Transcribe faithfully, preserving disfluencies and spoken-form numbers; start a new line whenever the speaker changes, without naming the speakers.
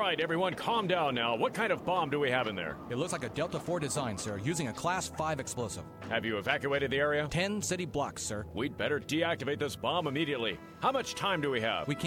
right, everyone, calm down now. What kind of bomb do we have in there?
It looks like a Delta four design, sir, using a Class five explosive.
Have you evacuated the area?
Ten city blocks, sir.
We'd better deactivate this bomb immediately. How much time do we have?
We can't